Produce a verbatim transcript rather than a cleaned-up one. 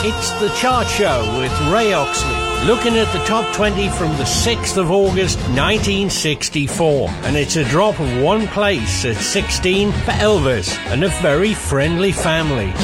It's the Chart Show with Ray Oxley, looking at the top twenty from the sixth of August nineteen sixty-four, and it's a drop of one place at sixteen for Elvis and a Very Friendly Family.